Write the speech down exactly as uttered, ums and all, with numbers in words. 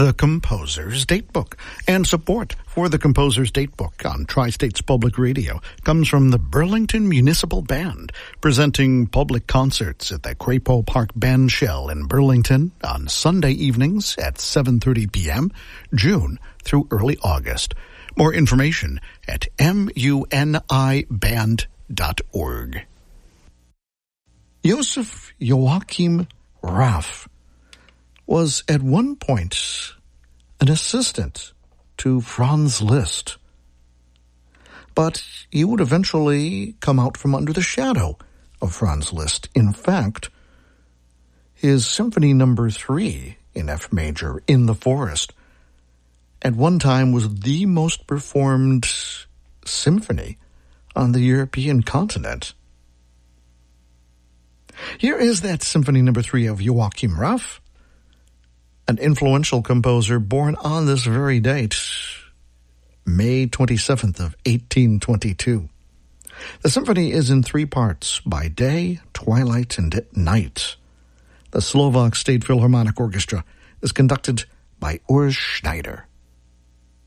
The Composer's Datebook. And support for The Composer's Datebook on Tri-States Public Radio comes from the Burlington Municipal Band, presenting public concerts at the Crapo Park Band Shell in Burlington on Sunday evenings at seven thirty p.m., June through early August. More information at muni band dot org. Joseph Joachim Raff was at one point an assistant to Franz Liszt, but he would eventually come out from under the shadow of Franz Liszt. In fact, his Symphony Number Three in F major, In the Forest, at one time was the most performed symphony on the European continent. Here is that Symphony Number Three of Joachim Raff, an influential composer born on this very date, May twenty-seventh of eighteen twenty-two. The symphony is in three parts, by day, twilight, and at night. The Slovak State Philharmonic Orchestra is conducted by Urs Schneider.